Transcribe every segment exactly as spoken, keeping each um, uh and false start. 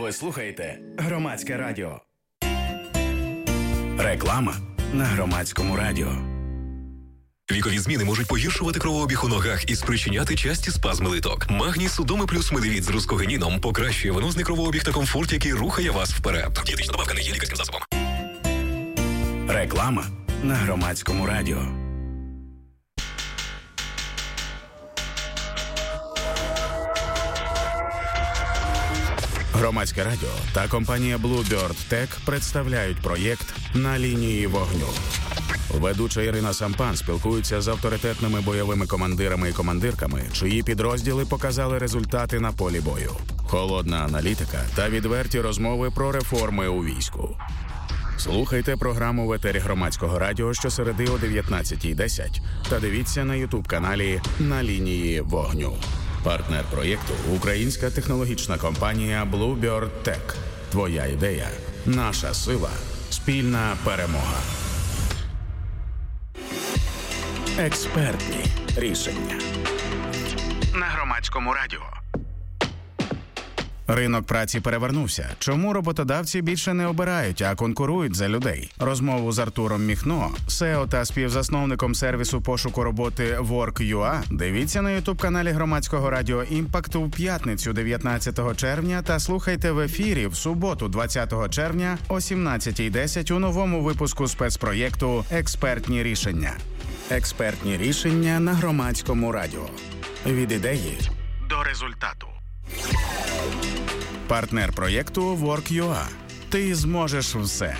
Ви слухаєте Громадське радіо. Реклама на Громадському радіо. Вікові зміни можуть погіршувати кровообіг у ногах і спричиняти часті спазми литок. Магній Судоми плюс Медевіт з рускогеніном покращує венозний кровообіг та комфорт, який рухає вас вперед. Дієтична добавка не є лікарським засобом. Реклама на Громадському радіо. Громадське радіо та компанія Bluebird Tech представляють проєкт «На лінії вогню». Ведуча Ірина Сампан спілкується з авторитетними бойовими командирами і командирками, чиї підрозділи показали результати на полі бою. Холодна аналітика та відверті розмови про реформи у війську. Слухайте програму в етері Громадського радіо щосереди о дев'ятнадцятій десять та дивіться на ютуб-каналі «На лінії вогню». Партнер проєкту – українська технологічна компанія Bluebird Tech. Твоя ідея – наша сила, спільна перемога. Експертні рішення на Громадському радіо. Ринок праці перевернувся. Чому роботодавці більше не обирають, а конкурують за людей? Розмову з Артуром Міхно, сео та співзасновником сервісу пошуку роботи Work.ua, дивіться на ютуб-каналі Громадського радіо «Імпакт» у п'ятницю дев'ятнадцятого червня та слухайте в ефірі в суботу двадцятого червня о сімнадцятій десять у новому випуску спецпроєкту «Експертні рішення». Експертні рішення на Громадському радіо. Від ідеї до результату. Партнер проєкту Work.ua. Ти зможеш все.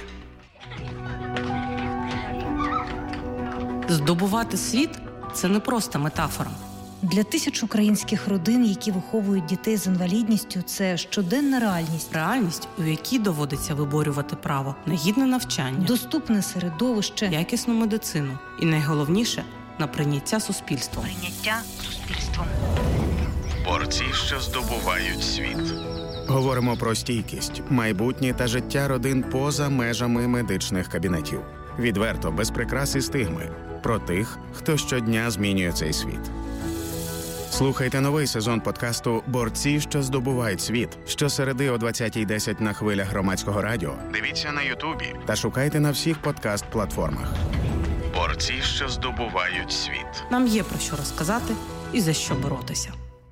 Здобувати світ – це не просто метафора. Для тисяч українських родин, які виховують дітей з інвалідністю, це щоденна реальність. Реальність, у якій доводиться виборювати право на гідне навчання, доступне середовище, якісну медицину і, найголовніше, на прийняття суспільством. Прийняття суспільством. Борці, що здобувають світ. Говоримо про стійкість, майбутнє та життя родин поза межами медичних кабінетів. Відверто, без прикрас і стигми. Про тих, хто щодня змінює цей світ. Слухайте новий сезон подкасту «Борці, що здобувають світ» щосереди о двадцятій десять на хвилях Громадського радіо. Дивіться на Ютубі та шукайте на всіх подкаст-платформах. Борці, що здобувають світ. Нам є про що розказати і за що боротися.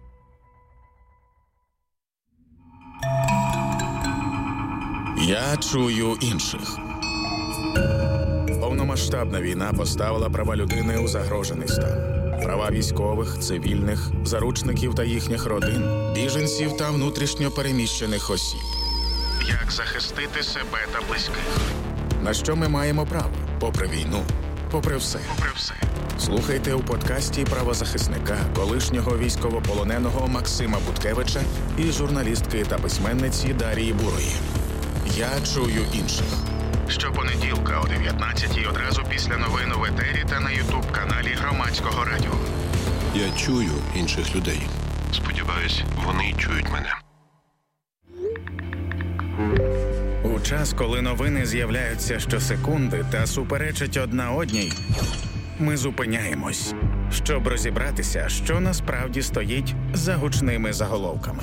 Я чую інших. Повномасштабна війна поставила права людини у загрожений стан. Права військових, цивільних, заручників та їхніх родин, біженців та внутрішньо переміщених осіб. Як захистити себе та близьких? На що ми маємо право? Попри війну, попри все. Попри все. Слухайте у подкасті правозахисника, колишнього військовополоненого Максима Буткевича і журналістки та письменниці Дарії Бурої. Я чую інших. Щопонеділка о дев'ятнадцятій одразу після новин в етері та на ютуб-каналі Громадського радіо. Я чую інших людей. Сподіваюсь, вони чують мене. У час, коли новини з'являються щосекунди та суперечать одна одній, ми зупиняємось, щоб розібратися, що насправді стоїть за гучними заголовками.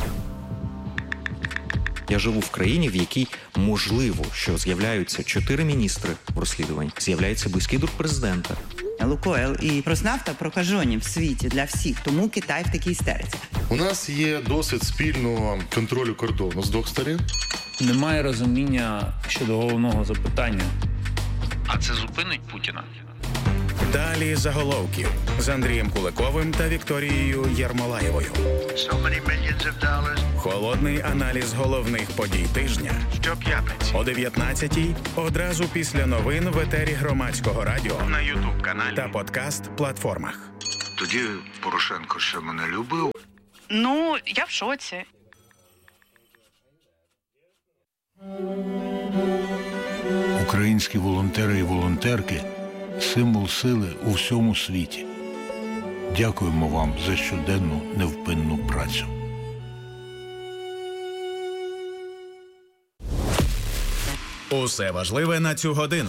Я живу в країні, в якій можливо, що з'являються чотири міністри в розслідуванні, з'являється близький друг президента. Лукойл і Роснафта прокажені в світі для всіх, тому Китай в такій істериці. У нас є досвід спільного контролю кордону з двох сторін. Немає розуміння щодо головного запитання. А це зупинить Путіна? Далі заголовків з Андрієм Куликовим та Вікторією Єрмолаєвою. Холодний аналіз головних подій тижня. Щоп'ятниці о дев'ятнадцятій одразу після новин в етері Громадського радіо на ютуб-каналі та подкаст-платформах. Тоді Порошенко ще мене любив. Ну, я в шоці. Українські волонтери і волонтерки – символ сили у всьому світі. Дякуємо вам за щоденну невпинну працю. Усе важливе на цю годину.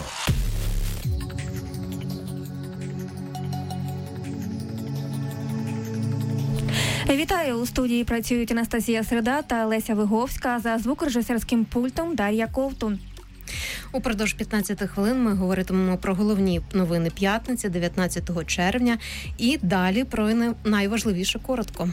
Вітаю! У студії працюють Анастасія Середа та Леся Виговська. За звукорежисерським пультом Дар'я Ковтун. Упродовж п'ятнадцяти хвилин ми говоритимемо про головні новини п'ятниці, дев'ятнадцятого червня, і далі про найважливіше коротко.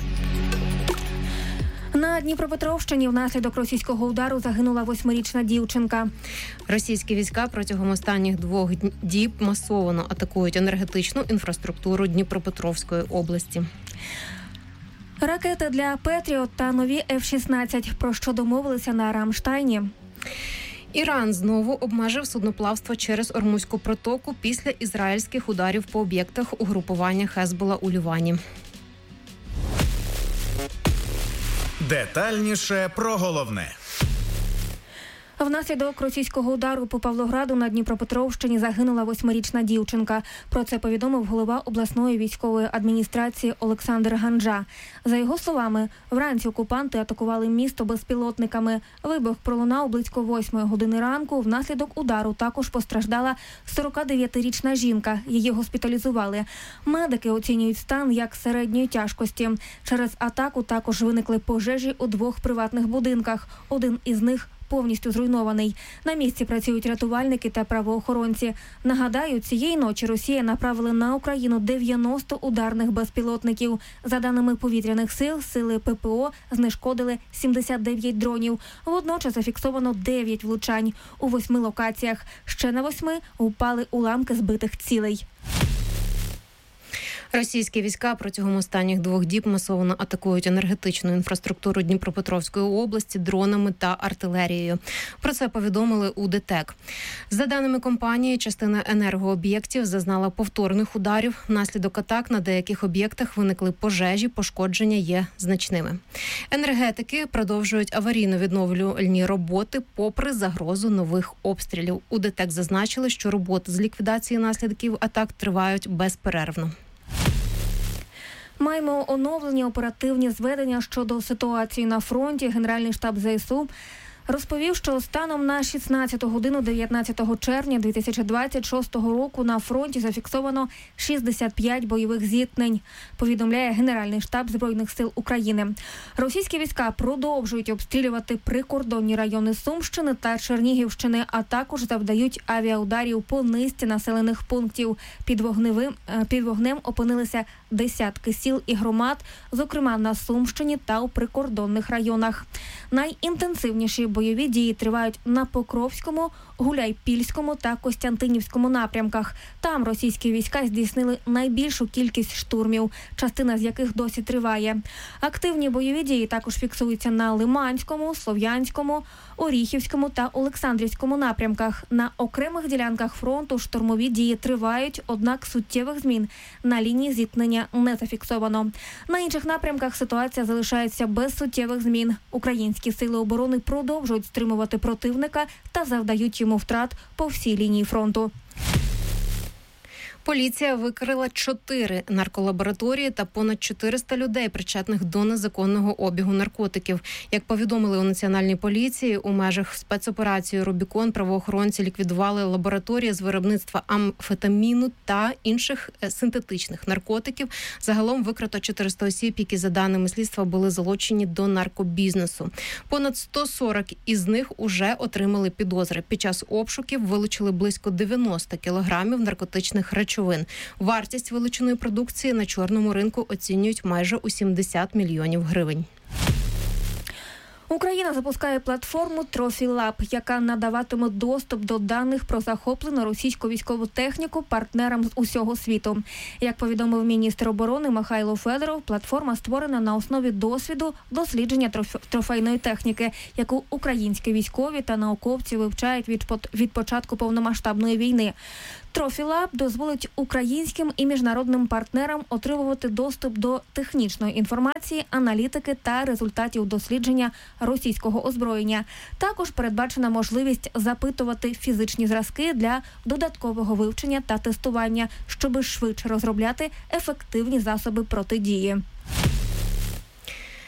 На Дніпропетровщині внаслідок російського удару загинула восьмирічна дівчинка. Російські війська протягом останніх двох діб масово атакують енергетичну інфраструктуру Дніпропетровської області. Ракети для Петріот та нові еф шістнадцять, про що домовилися на Рамштайні. Іран знову обмежив судноплавство через Ормузьку протоку після ізраїльських ударів по об'єктах угрупування Хезбола у Лівані. Детальніше про головне. Внаслідок російського удару по Павлограду на Дніпропетровщині загинула восьмирічна дівчинка. Про це повідомив голова обласної військової адміністрації Олександр Ганджа. За його словами, вранці окупанти атакували місто безпілотниками. Вибух пролунав близько восьмої години ранку. Внаслідок удару також постраждала сорокадев'ятирічна жінка. Її госпіталізували. Медики оцінюють стан як середньої тяжкості. Через атаку також виникли пожежі у двох приватних будинках. Один із них повністю зруйнований. На місці працюють рятувальники та правоохоронці. Нагадаю, цієї ночі Росія направила на Україну дев'яносто ударних безпілотників. За даними повітряних сил, сили пе пе о знешкодили сімдесят дев'ять дронів. Водночас зафіксовано дев'ять влучань у восьми локаціях. Ще на восьми впали уламки збитих цілей. Російські війська протягом останніх двох діб масово атакують енергетичну інфраструктуру Дніпропетровської області дронами та артилерією. Про це повідомили у ДТЕК. За даними компанії, частина енергооб'єктів зазнала повторних ударів. Внаслідок атак на деяких об'єктах виникли пожежі, пошкодження є значними. Енергетики продовжують аварійно-відновлювальні роботи попри загрозу нових обстрілів. У ДТЕК зазначили, що роботи з ліквідації наслідків атак тривають безперервно. Маємо оновлені оперативні зведення щодо ситуації на фронті. Генеральний штаб зе ес у розповів, що станом на шістнадцяту годину дев'ятнадцятого червня дві тисячі двадцять шостого року на фронті зафіксовано шістдесят п'ять бойових зіткнень, повідомляє Генеральний штаб Збройних сил України. Російські війська продовжують обстрілювати прикордонні райони Сумщини та Чернігівщини, а також завдають авіаударів по низці населених пунктів. Під вогневим, під вогнем опинилися десятки сіл і громад, зокрема на Сумщині та у прикордонних районах. Найінтенсивніші бойові дії тривають на Покровському, Гуляйпільському та Костянтинівському напрямках. Там російські війська здійснили найбільшу кількість штурмів, частина з яких досі триває. Активні бойові дії також фіксуються на Лиманському, Слов'янському, Оріхівському та Олександрівському напрямках. На окремих ділянках фронту штурмові дії тривають, однак суттєвих змін на лінії зіткнення не зафіксовано. На інших напрямках ситуація залишається без суттєвих змін. Українські сили оборони продовжують стримувати противника та завдають йому втрат по всій лінії фронту. Поліція викрила чотири нарколабораторії та понад чотириста людей, причетних до незаконного обігу наркотиків. Як повідомили у Національній поліції, у межах спецоперації «Рубікон» правоохоронці ліквідували лабораторії з виробництва амфетаміну та інших синтетичних наркотиків. Загалом викрито чотириста осіб, які, за даними слідства, були залучені до наркобізнесу. Понад сто сорок із них уже отримали підозри. Під час обшуків вилучили близько дев'яносто кілограмів наркотичних речовин. Вартість вилученої продукції на чорному ринку оцінюють майже у сімдесят мільйонів гривень. Україна запускає платформу «Трофі-Лаб», яка надаватиме доступ до даних про захоплену російську військову техніку партнерам з усього світу. Як повідомив міністр оборони Михайло Федоров, платформа створена на основі досвіду дослідження трофейної техніки, яку українські військові та науковці вивчають від, від початку повномасштабної війни. «Трофі-Лаб» дозволить українським і міжнародним партнерам отримувати доступ до технічної інформації, аналітики та результатів дослідження російського озброєння. Також передбачена можливість запитувати фізичні зразки для додаткового вивчення та тестування, щоби швидше розробляти ефективні засоби протидії.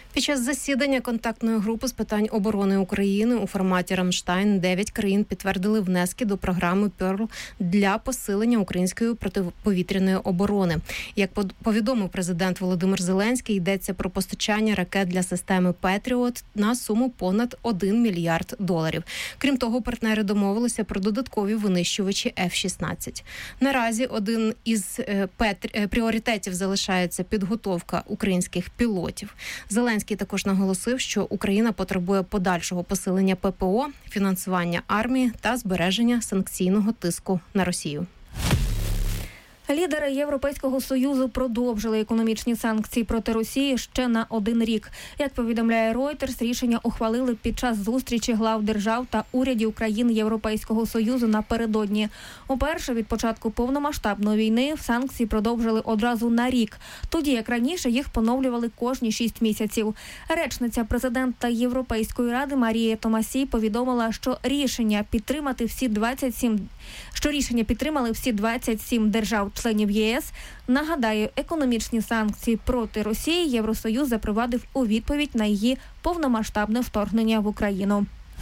Під час засідання контактної групи з питань оборони України у форматі «Рамштайн» дев'ять країн підтвердили внески до програми «Перл» для посилення української протиповітряної оборони. Як повідомив президент Володимир Зеленський, йдеться про постачання ракет для системи «Петріот» на суму понад один мільярд доларів. Крім того, партнери домовилися про додаткові винищувачі еф шістнадцять. Наразі один із петр... пріоритетів залишається підготовка українських пілотів. Зеленський також наголосив, що Україна потребує подальшого посилення ППО, фінансування армії та збереження санкційного тиску на Росію. Лідери Європейського Союзу продовжили економічні санкції проти Росії ще на один рік. Як повідомляє Reuters, рішення ухвалили під час зустрічі глав держав та урядів країн Європейського Союзу напередодні. Уперше від початку повномасштабної війни санкції продовжили одразу на рік, тоді як раніше їх поновлювали кожні шість місяців. Речниця президента Європейської ради Марія Томасі повідомила, що рішення підтримати всі двадцять сім, що рішення підтримали всі двадцять сім держав членів ЄС. Нагадаю, економічні санкції проти Росії Євросоюз запровадив у відповідь на її повномасштабне вторгнення в Україну.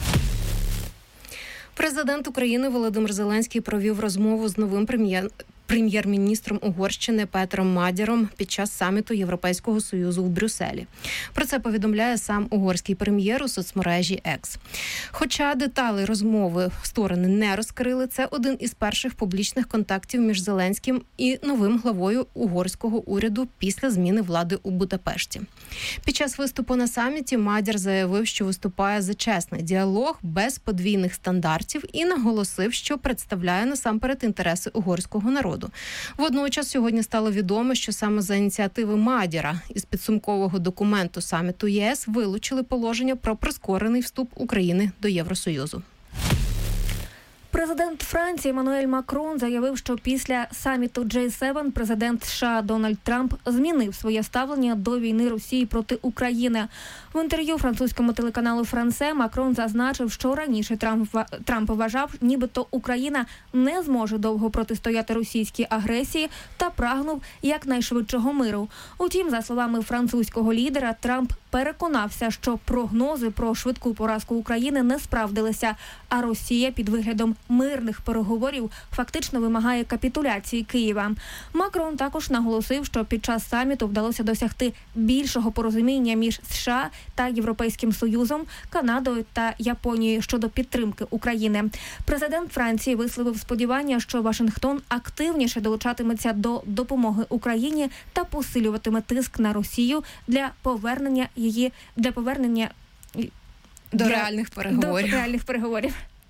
Президент України Володимир Зеленський провів розмову з новим прем'єр прем'єр-міністром Угорщини Петром Мадяром під час саміту Європейського Союзу в Брюсселі. Про це повідомляє сам угорський прем'єр у соцмережі X. Хоча деталі розмови сторони не розкрили, це один із перших публічних контактів між Зеленським і новим главою угорського уряду після зміни влади у Будапешті. Під час виступу на саміті Мадяр заявив, що виступає за чесний діалог без подвійних стандартів і наголосив, що представляє насамперед інтереси угорського народу. Водночас сьогодні стало відомо, що саме за ініціативи Мадяра із підсумкового документу саміту ЄС вилучили положення про прискорений вступ України до Євросоюзу. Президент Франції Еммануель Макрон заявив, що після саміту джей севен президент США Дональд Трамп змінив своє ставлення до війни Росії проти України. В інтерв'ю французькому телеканалу «Франсе» Макрон зазначив, що раніше Трамп, Трамп вважав, нібито Україна не зможе довго протистояти російській агресії та прагнув якнайшвидшого миру. Утім, за словами французького лідера, Трамп переконався, що прогнози про швидку поразку України не справдилися, а Росія під виглядом мирних переговорів фактично вимагає капітуляції Києва. Макрон також наголосив, що під час саміту вдалося досягти більшого порозуміння між США та Європейським Союзом, Канадою та Японією щодо підтримки України. Президент Франції висловив сподівання, що Вашингтон активніше долучатиметься до допомоги Україні та посилюватиме тиск на Росію для повернення її для повернення до для, реальних переговорів. До реальних переговорів.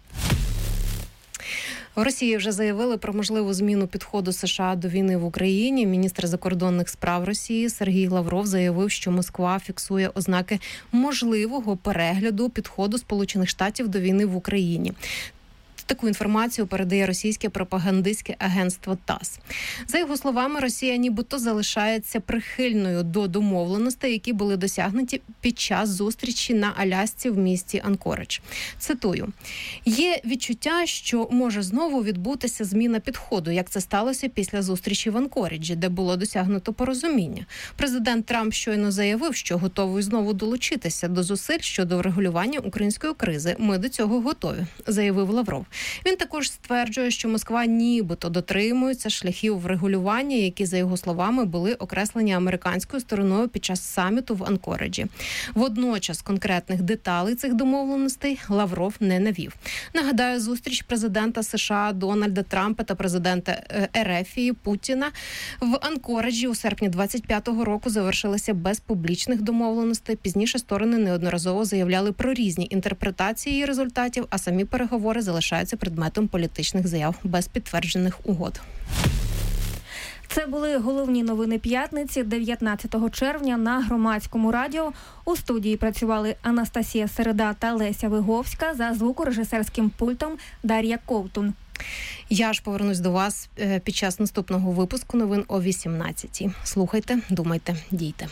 В Росії вже заявили про можливу зміну підходу США до війни в Україні. Міністр закордонних справ Росії Сергій Лавров заявив, що Москва фіксує ознаки можливого перегляду підходу Сполучених Штатів до війни в Україні. Таку інформацію передає російське пропагандистське агентство ТАСС. За його словами, Росія нібито залишається прихильною до домовленостей, які були досягнуті під час зустрічі на Алясці в місті Анкоридж. Цитую: «Є відчуття, що може знову відбутися зміна підходу, як це сталося після зустрічі в Анкориджі, де було досягнуто порозуміння. Президент Трамп щойно заявив, що готовий знову долучитися до зусиль щодо врегулювання української кризи. Ми до цього готові», – заявив Лавров. Він також стверджує, що Москва нібито дотримується шляхів врегулювання, які, за його словами, були окреслені американською стороною під час саміту в Анкориджі. Водночас конкретних деталей цих домовленостей Лавров не навів. Нагадаю, зустріч президента США Дональда Трампа та президента РФ Путіна в Анкориджі у серпні двадцять п'ятого року завершилася без публічних домовленостей. Пізніше сторони неодноразово заявляли про різні інтерпретації її результатів, а самі переговори залишаються предметом політичних заяв без підтверджених угод. Це були головні новини п'ятниці, дев'ятнадцятого червня на Громадському радіо. У студії працювали Анастасія Середа та Леся Виговська, за звукорежисерським пультом Дар'я Ковтун. Я ж повернусь до вас під час наступного випуску новин о вісімнадцятій. Слухайте, думайте, дійте.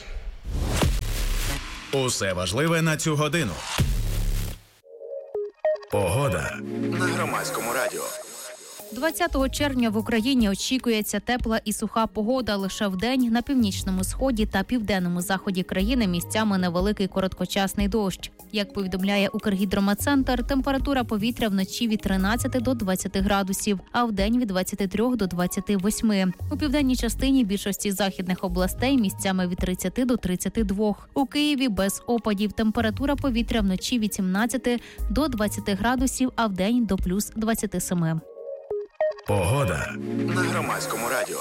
Усе важливе на цю годину. Погода на Громадському радіо. двадцятого червня в Україні очікується тепла і суха погода. Лише вдень на північному сході та південному заході країни місцями невеликий короткочасний дощ. Як повідомляє Укргідрометцентр, температура повітря вночі від тринадцяти до двадцяти градусів, а вдень від двадцяти трьох до двадцяти восьми. У південній частині більшості західних областей місцями від тридцяти до тридцяти двох. У Києві без опадів. Температура повітря вночі від сімнадцяти до двадцяти градусів, а вдень до плюс двадцяти семи. Погода на Громадському радіо.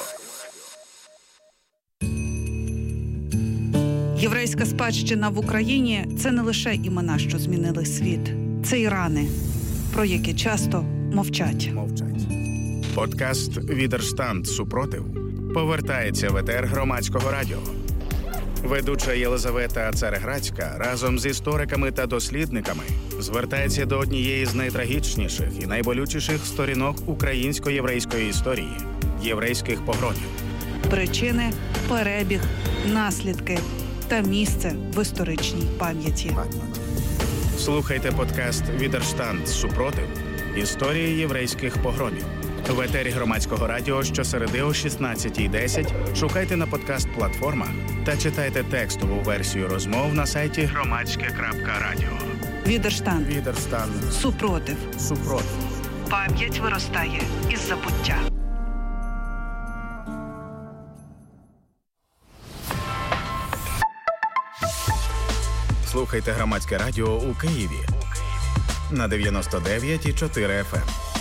Єврейська спадщина в Україні – це не лише імена, що змінили світ. Це і рани, про які часто мовчать. Мовчать. Подкаст «Відерштанд. Супротив» повертається в етер Громадського радіо. Ведуча Єлизавета Цареградська разом з істориками та дослідниками звертається до однієї з найтрагічніших і найболючіших сторінок українсько-єврейської історії – єврейських погромів. Причини, перебіг, наслідки та місце в історичній пам'яті. Слухайте подкаст «Відерштанд. Супротив. Історії єврейських погромів». В етері Громадського радіо щосереди о шістнадцятій десять шукайте на подкаст-платформах та читайте текстову версію розмов на сайті громадське крапка радіо. Відерштанд. Відерштанд. Супротив. Супротив. Пам'ять виростає із забуття. Слухайте Громадське радіо у Києві на дев'яносто дев'ять і чотири еф ем.